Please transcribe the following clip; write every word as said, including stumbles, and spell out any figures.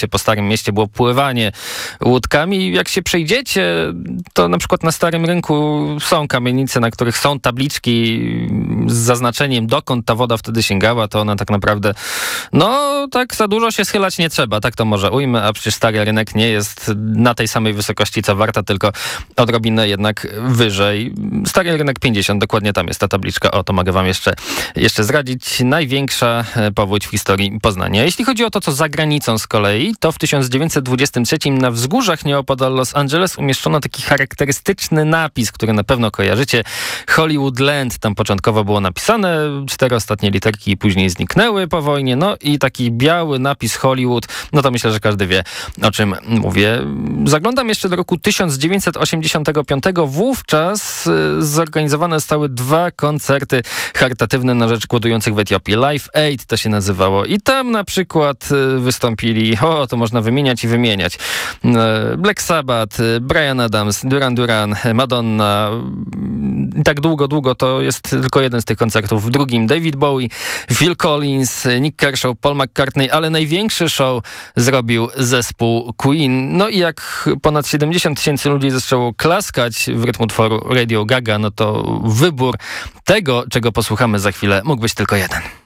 po Starym Mieście było pływanie łódkami. Jak się przejdziecie, to na przykład na Starym Rynku są kamienice, na których są tabliczki z zaznaczeniem, dokąd ta woda wtedy sięgała, to ona tak naprawdę, no tak za dużo się schylać nie trzeba, tak to może ujmę, a przecież Stary Rynek nie jest na tej samej wysokości co Warta, tylko odrobinę jednak wyżej. Stary Rynek pięćdziesiąt, dokładnie tam jest ta tabliczka. O, to mogę wam jeszcze, jeszcze zdradzić. Największa powódź w historii Poznania. Jeśli chodzi o to, co za granicą z kolei, to w tysiąc dziewięćset dwudziestym trzecim na wzgórzach nieopodal Los Angeles umieszczono taki charakterystyczny napis, który na pewno kojarzycie. Hollywood Land. Tam początkowo było napisane, cztery ostatnie literki później zniknęły po wojnie. No i taki biały napis Hollywood, no to myślę, że każdy wie, o czym mówię. Zaglądam jeszcze do roku tysiąc dziewięćset osiemdziesiątego piątego. Wówczas zorganizowane zostały dwa koncerty charytatywne na rzecz głodujących w Etiopii. Live Aid to się nazywało. I tam na przykład wystąpili, o, to można wymieniać i wymieniać. Black Sabbath, Bryan Adams, Duran Duran, Madonna. I tak długo, długo to jest tylko jeden z tych koncertów. W drugim David Bowie, Phil Collins, Nick Kershaw, Paul McCartney, ale największy show zrobił zespół Queen. No i jak ponad siedemdziesiąt tysięcy ludzi zaczęło klaskać w rytm utworu Radio Gaga, no to wybór tego, czego posłuchamy za chwilę, mógł być tylko jeden.